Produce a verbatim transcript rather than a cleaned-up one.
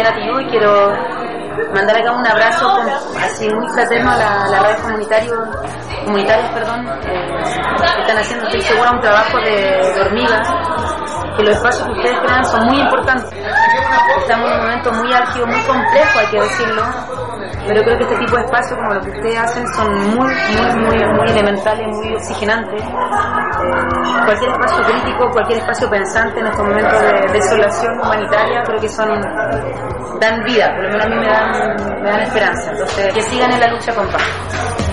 Nati y quiero mandar acá un abrazo con, así muy fraterno a la, la radio comunitario, comunitarias, perdón, eh, que están haciendo, estoy segura, un trabajo de, de hormiga, que los espacios que ustedes crean son muy importantes. Estamos en un momento muy álgido, muy complejo, hay que decirlo, pero creo que este tipo de espacios como lo que ustedes hacen son muy, muy, muy, muy elementales, muy oxigenantes. Eh, cualquier espacio crítico, cualquier espacio pensante en estos momentos de desolación humanitaria, creo que son, dan vida, por lo menos a mí me dan, me dan esperanza. Entonces, que sigan en la lucha con paz.